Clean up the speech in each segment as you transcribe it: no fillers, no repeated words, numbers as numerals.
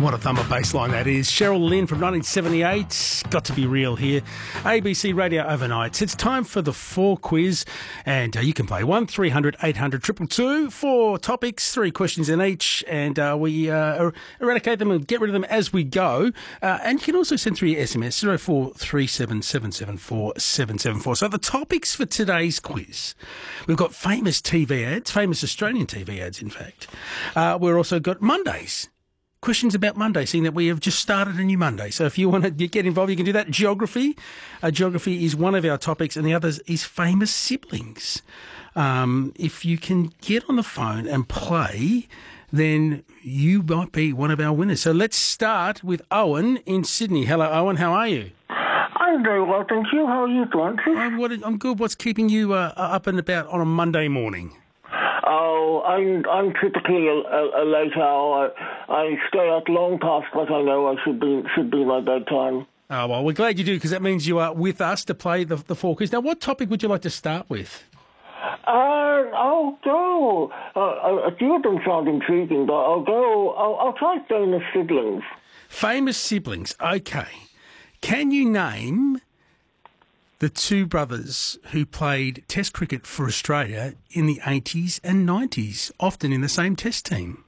What a thumber bass line that is. Cheryl Lynn from 1978. Got to be real here. ABC Radio Overnights. It's time for the 4 quiz, and you can play 1300 800 222. 4 topics, 3 questions in each, and we eradicate them and get rid of them as we go. And you can also send through your SMS 0437 774 774. So the topics for today's quiz, we've got famous TV ads, famous Australian TV ads, in fact. We've also got Mondays. Questions about Monday, seeing that we have just started a new Monday. So if you want to get involved, you can do that. Geography. Geography is one of our topics, and the other is famous siblings. If you can get on the phone and play, then you might be one of our winners. So let's start with Owen in Sydney. Hello, Owen. How are you? I'm very well, thank you. How are you, Francis? I'm good. What's keeping you up and about on a Monday morning? Oh, I'm typically a late hour. I stay up long past what I know I should be my bedtime. Oh, well, we're glad you do, because that means you are with us to play the 4 quiz. Now, what topic would you like to start with? I'll go. A few of them sound intriguing, but I'll try famous siblings. Famous siblings, okay. Can you name the 2 brothers who played Test cricket for Australia in the 80s and 90s, often in the same Test team?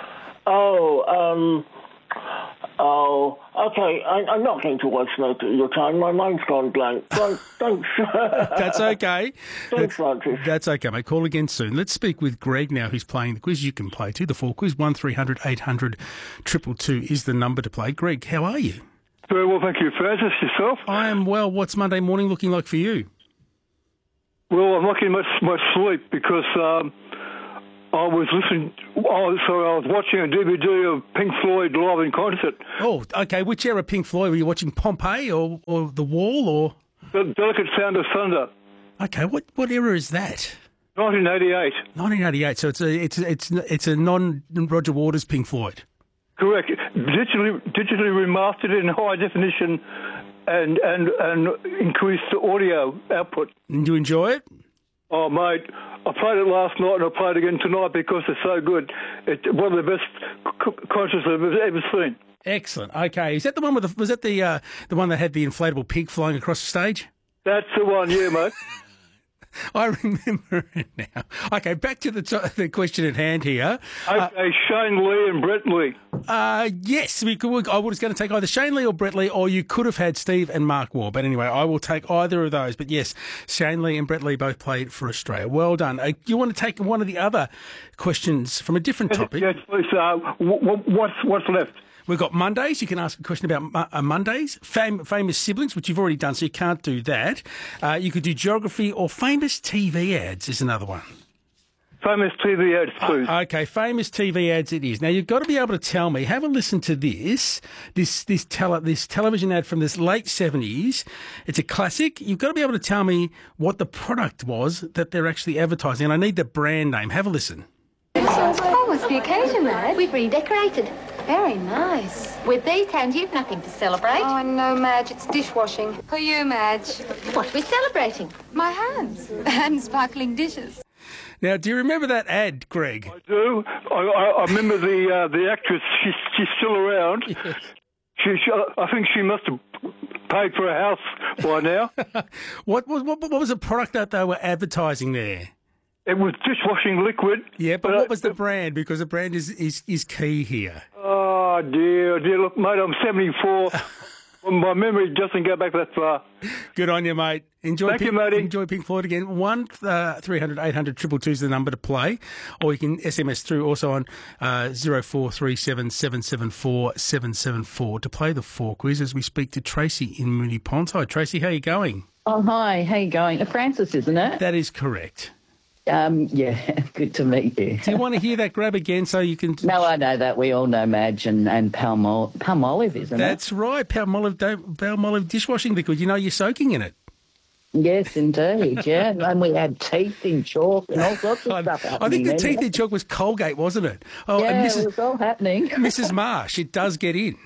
Okay. I'm not going to waste your time. My mind's gone blank. Thanks. That's okay. Thanks, Francis. That's okay, mate. Call again soon. Let's speak with Greg now, who's playing the quiz. You can play too, the 4 quiz. 1300 800 222 is the number to play. Greg, how are you? Very well, thank you. Francis, yourself? I am well. What's Monday morning looking like for you? Well, I'm not getting much sleep because I was watching a DVD of Pink Floyd live in concert. Oh, okay. Which era Pink Floyd? Were you watching Pompeii or The Wall or? The Delicate Sound of Thunder. Okay. What era is that? 1988. 1988. So it's a non-Roger Waters Pink Floyd. Correct. Digitally remastered in high definition and increased audio output. And do you enjoy it? Oh, mate, I played it last night and I played it again tonight because it's so good. It's one of the best concerts I've ever seen. Excellent. Okay. Is that the one was that the one that had the inflatable pig flying across the stage? That's the one, yeah, mate. I remember it now. Okay, back to the question at hand here. Okay, Shane Lee and Brett Lee. Yes, I was going to take either Shane Lee or Brett Lee, or you could have had Steve and Mark Waugh. But anyway, I will take either of those. But yes, Shane Lee and Brett Lee both played for Australia. Well done. You want to take one of the other questions from a different topic? Yes, please. What's left? We've got Mondays. You can ask a question about Mondays. Famous siblings, which you've already done, so you can't do that. You could do geography, or famous TV ads is another one. Famous TV ads, please. Okay, famous TV ads it is. Now, you've got to be able to tell me, have a listen to this television ad from this late 70s. It's a classic. You've got to be able to tell me what the product was that they're actually advertising, and I need the brand name. Have a listen. Oh, what's the occasion, Madge? We've redecorated. Very nice. With these hands, you've nothing to celebrate. Oh, no, Madge, it's dishwashing. For you, Madge. What are we celebrating? My hands. And sparkling dishes. Now, do you remember that ad, Greg? I do. I remember the actress. She's still around. Yes. I think she must have paid for a house by now. What was the product that they were advertising there? It was dishwashing liquid. Yeah, but what was the brand? Because the brand is key here. Oh, dear. Look, mate, I'm 74. My memory doesn't go back that far. Good on you, mate. Thank you, matey. Enjoy Pink Floyd again. 1300 800 222 is the number to play. Or you can SMS through also on 0437 774 774 to play the 4 quiz as we speak to Tracy in Moonee Ponds. Hi, Tracy. How are you going? Oh, hi. How you going? Francis, isn't it? That is correct. Yeah, good to meet you. Do you want to hear that grab again so you can... No, I know that. We all know Madge and Palmolive, isn't it? That's right, Palmolive dishwashing liquid. You know you're soaking in it. Yes, indeed, yeah. And we had teeth in chalk and all sorts of stuff happening. I think the teeth in chalk was Colgate, wasn't it? Oh, yeah, it was all happening. Mrs. Marsh, it does get in.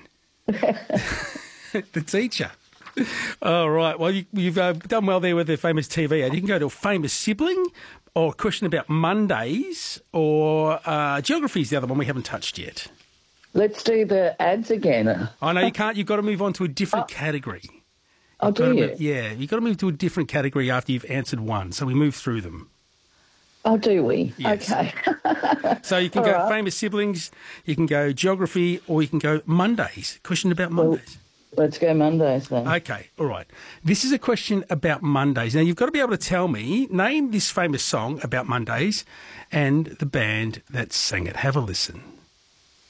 The teacher. All right. Well, you've done well there with the famous TV ad. You can go to a famous sibling, or a question about Mondays, or geography is the other one we haven't touched yet. Let's do the ads again. I know you can't. You've got to move on to a different category. Oh, do you? You've got to move to a different category after you've answered one. So we move through them. Oh, do we? Yes. Okay. So you can go famous siblings, you can go geography, or you can go Mondays. Question about Mondays. Let's go Mondays then. Okay, all right. This is a question about Mondays. Now, you've got to be able to tell me, name this famous song about Mondays and the band that sang it. Have a listen.